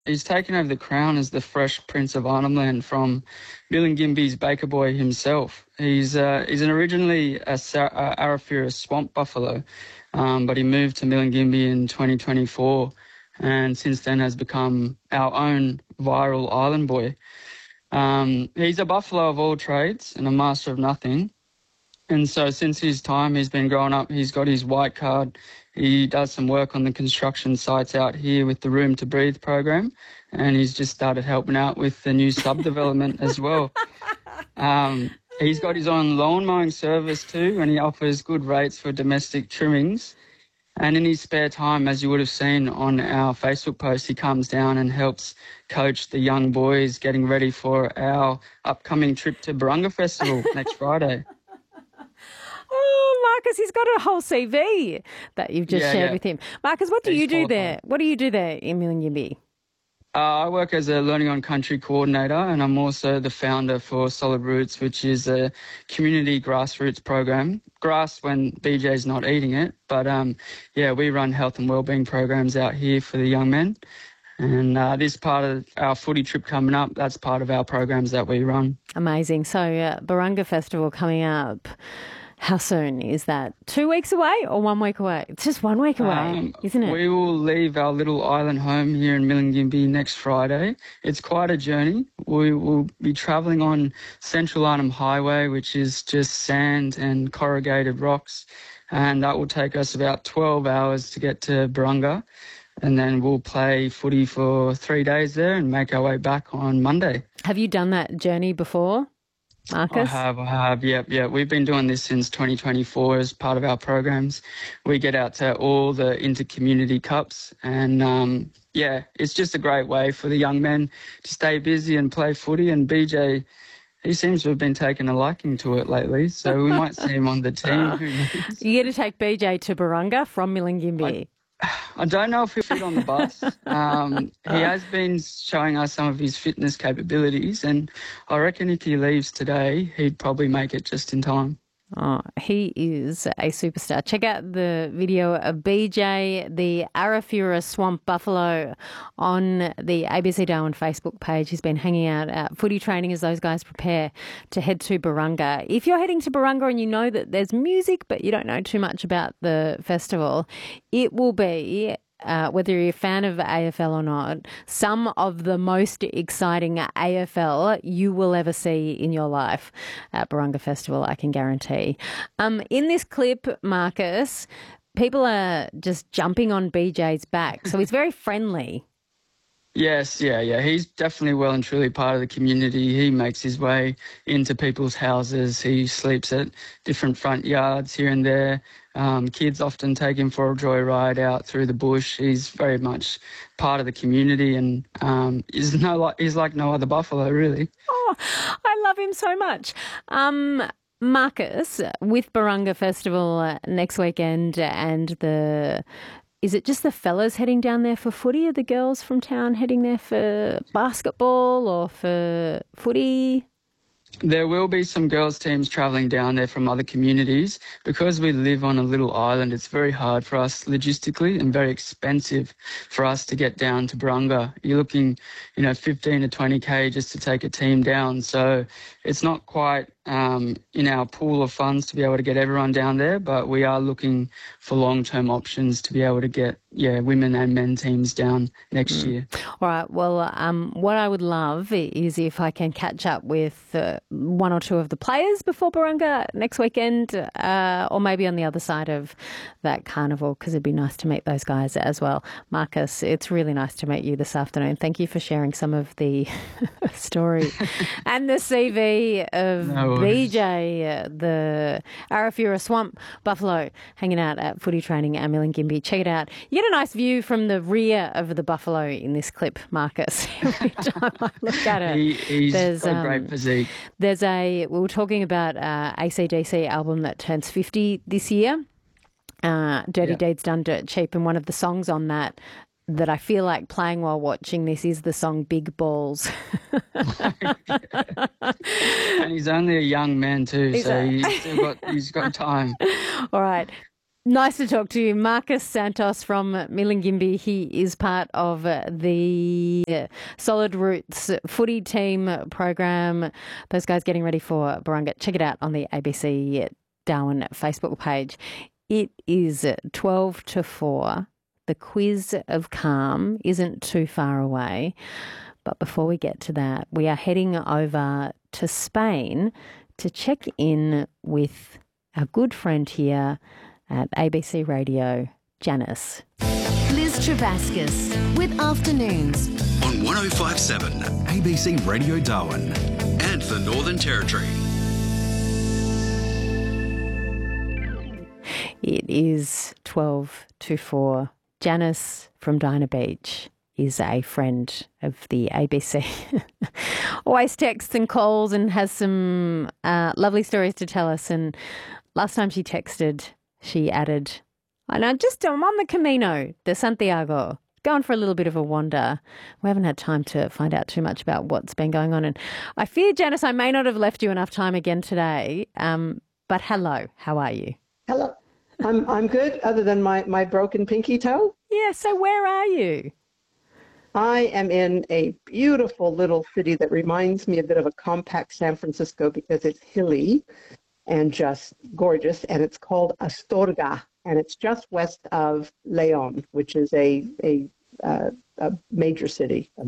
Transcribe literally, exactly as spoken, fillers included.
He's taken over the crown as the fresh Prince of Arnhem Land from Milingimbi's Baker Boy himself. He's uh, he's an originally a Sa- uh, Arafura swamp buffalo, um, but he moved to Milingimbi in twenty twenty-four, and since then has become our own viral island boy. Um, he's a buffalo of all trades and a master of nothing. And so since his time he's been growing up, he's got his white card. He does some work on the construction sites out here with the Room to Breathe program, and he's just started helping out with the new sub-development as well. Um, he's got his own lawn mowing service too, and he offers good rates for domestic trimmings. And in his spare time, as you would have seen on our Facebook post, he comes down and helps coach the young boys getting ready for our upcoming trip to Barunga Festival next Friday. Oh, Marcus, he's got a whole C V that you've just Yeah, shared yeah. with him. Marcus, what do He's you do qualified. there? What do you do there in Milingimbi? Uh, I work as a Learning on Country coordinator, and I'm also the founder for Solid Roots, which is a community grassroots program. Grass when B J's not eating it, but um, yeah, we run health and wellbeing programs out here for the young men. And uh, this part of our footy trip coming up, that's part of our programs that we run. Amazing. So uh, Barunga Festival coming up. How soon is that? Two weeks away or one week away? It's just one week away, Um, isn't it? We will leave our little island home here in Milingimbi next Friday. It's quite a journey. We will be travelling on Central Arnhem Highway, which is just sand and corrugated rocks, and that will take us about twelve hours to get to Barunga, and then we'll play footy for three days there and make our way back on Monday. Have you done that journey before, Marcus? I have, I have, yep, yep. We've been doing this since twenty twenty-four as part of our programs. We get out to all the inter-community cups, and um, yeah, it's just a great way for the young men to stay busy and play footy. And B J, he seems to have been taking a liking to it lately, so we might see him on the team. Who knows? You're going to take B J to Barunga from Milingimbi. I don't know if he'll fit on the bus. Um, he has been showing us some of his fitness capabilities, and I reckon if he leaves today, he'd probably make it just in time. Oh, he is a superstar. Check out the video of B J, the Arafura Swamp Buffalo, on the A B C Darwin Facebook page. He's been hanging out at footy training as those guys prepare to head to Barunga. If you're heading to Barunga and you know that there's music but you don't know too much about the festival, it will be... Uh, whether you're a fan of A F L or not, some of the most exciting A F L you will ever see in your life at Barunga Festival, I can guarantee. Um, in this clip, Marcus, people are just jumping on B J's back, so he's very friendly. Yes, yeah, yeah. He's definitely well and truly part of the community. He makes his way into people's houses. He sleeps at different front yards here and there. Um, kids often take him for a joyride out through the bush. He's very much part of the community, and um, is no like he's like no other buffalo, really. Oh, I love him so much. Um, Marcus, with Barunga Festival uh, next weekend, and the is it just the fellas heading down there for footy? Are the girls from town heading there for basketball or for footy? There will be some girls' teams travelling down there from other communities. Because we live on a little island, it's very hard for us logistically and very expensive for us to get down to Barunga. You're looking, you know, fifteen to twenty K just to take a team down. So it's not quite um, in our pool of funds to be able to get everyone down there, but we are looking for long-term options to be able to get, yeah, women and men teams down next mm. year. All right. Well, um, what I would love is if I can catch up with uh, one or two of the players before Barunga next weekend, uh, or maybe on the other side of that carnival, because it'd be nice to meet those guys as well. Marcus, it's really nice to meet you this afternoon. Thank you for sharing some of the story and the C V of no B J, uh, the Arafura Swamp Buffalo, hanging out at footy training at Milingimbi. Check it out. You get a nice view from the rear of the buffalo in this clip, Marcus. Every time I look at it, he, he's there's got a um, great physique. There's a we were talking about uh, A C D C album that turns fifty this year. Uh, Dirty yeah. Deeds Done Dirt Cheap, and one of the songs on that that I feel like playing while watching this is the song Big Balls. And he's only a young man too, he's so a... he's still got he's got time. All right. Nice to talk to you. Marcus Santos from Milingimbi. He is part of uh, the uh, Solid Roots footy team program. Those guys getting ready for Barunga. Check it out on the A B C Darwin Facebook page. It is twelve to four. The quiz of calm isn't too far away. But before we get to that, we are heading over to Spain to check in with our good friend here at A B C Radio, Janice. Liz Travascus with Afternoons on one oh five point seven A B C Radio Darwin and the Northern Territory. It is twelve to four. Janice from Dinah Beach is a friend of the A B C. Always texts and calls and has some uh, lovely stories to tell us. And last time she texted, she added, I know, just I'm on the Camino de Santiago, going for a little bit of a wander. We haven't had time to find out too much about what's been going on. And I fear, Janice, I may not have left you enough time again today. Um, but hello, how are you? Hello. I'm I'm good, other than my, my broken pinky toe. Yeah, so where are you? I am in a beautiful little city that reminds me a bit of a compact San Francisco because it's hilly and just gorgeous, and it's called Astorga, and it's just west of León, which is a a, uh, a major city, a